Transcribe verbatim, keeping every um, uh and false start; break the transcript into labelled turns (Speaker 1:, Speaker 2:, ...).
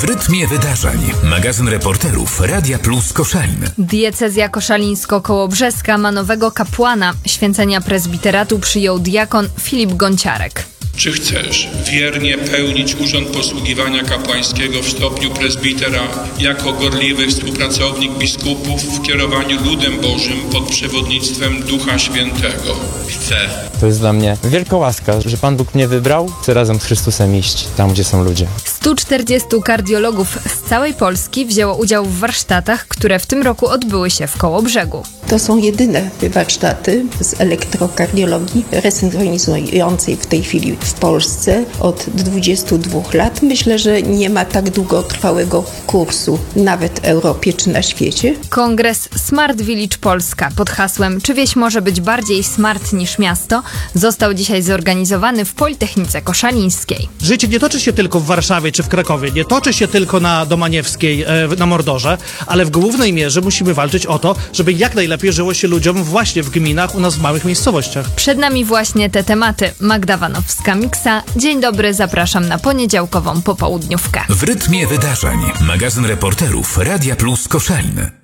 Speaker 1: W rytmie wydarzeń. Magazyn reporterów Radia Plus Koszalin.
Speaker 2: Diecezja koszalińsko-kołobrzeska ma nowego kapłana. Święcenia prezbiteratu przyjął diakon Filip Gonciarek.
Speaker 3: Czy chcesz wiernie pełnić urząd posługiwania kapłańskiego w stopniu prezbitera jako gorliwy współpracownik biskupów w kierowaniu ludem Bożym pod przewodnictwem Ducha Świętego?
Speaker 4: Chcę. To jest dla mnie wielka łaska, że Pan Bóg mnie wybrał. Chcę razem z Chrystusem iść tam, gdzie są ludzie.
Speaker 2: stu czterdziestu kardiologów z całej Polski wzięło udział w warsztatach, które w tym roku odbyły się w Kołobrzegu.
Speaker 5: To są jedyne warsztaty z elektrokardiologii resynchronizującej w tej chwili w Polsce od dwudziestu dwóch lat. Myślę, że nie ma tak długotrwałego kursu nawet w Europie czy na świecie.
Speaker 2: Kongres Smart Village Polska pod hasłem „Czy wieś może być bardziej smart niż miasto?” został dzisiaj zorganizowany w Politechnice Koszalińskiej.
Speaker 6: Życie nie toczy się tylko w Warszawie czy w Krakowie, nie toczy się tylko na Domaniewskiej, na Mordorze, ale w głównej mierze musimy walczyć o to, żeby jak najlepiej żyło się ludziom właśnie w gminach, u nas w małych miejscowościach.
Speaker 2: Przed nami właśnie te tematy. Magda Wanowska, Miksa. Dzień dobry, zapraszam na poniedziałkową popołudniówkę.
Speaker 1: W rytmie wydarzeń. Magazyn reporterów Radia Plus Koszalin.